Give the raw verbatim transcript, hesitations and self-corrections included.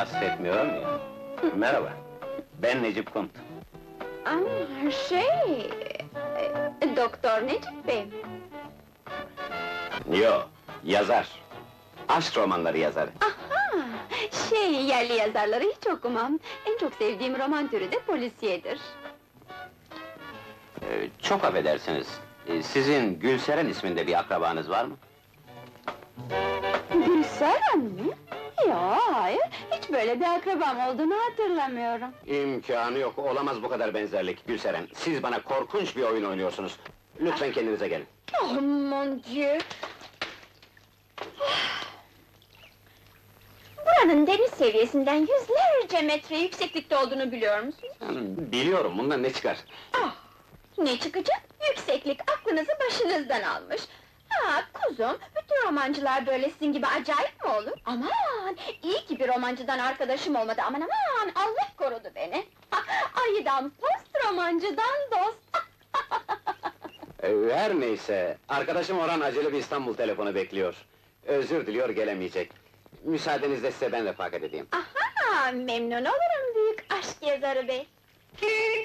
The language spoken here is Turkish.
rahatsız etmiyorum ya. Merhaba, ben Necip Kunt. Aa, şey... e, Doktor Necip Bey mi? Yo, yazar. Aşk romanları yazarı. Aha! Şey, yerli yazarları hiç okumam. En çok sevdiğim roman türü de polisiyedir. Ee, çok affedersiniz, ee, sizin Gülseren isminde bir akrabanız var mı? Gülseren mi? Yo, hayır, hiç böyle bir akrabam olduğunu hatırlamıyorum. İmkânı yok, olamaz bu kadar benzerlik Gülseren. Siz bana korkunç bir oyun oynuyorsunuz. Lütfen kendinize gelin. Oh mon Dieu! Buranın deniz seviyesinden yüzlerce metre yükseklikte olduğunu biliyor musunuz? Hmm, Biliyorum, bundan ne çıkar? Ah! Ne çıkacak? Yükseklik aklınızı başınızdan almış. Ha kuzum, bütün romancılar böyle sizin gibi acayip mi olur? Aman! İyi ki bir romancıdan arkadaşım olmadı, aman aman! Allah korudu beni! Ayıdan post, romancıdan dost! Ee, her neyse, arkadaşım Orhan acele bir İstanbul telefonu bekliyor. Özür diliyor, gelemeyecek. Müsaadenizle size ben refakat edeyim. Aha! Memnun olurum büyük aşk yazarı bey!